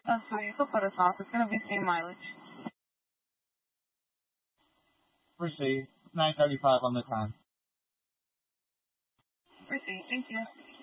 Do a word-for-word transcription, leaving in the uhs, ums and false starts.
Uh, so you could put us off. It's going to be same mileage. Proceed. nine thirty-five on the time. Proceed. Thank you.